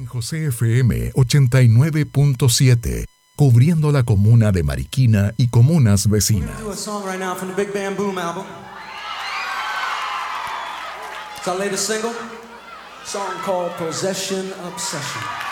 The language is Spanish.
José FM 89.7, cubriendo la comuna de Mariquina y comunas vecinas. It's our latest single, a song called Possession Obsession.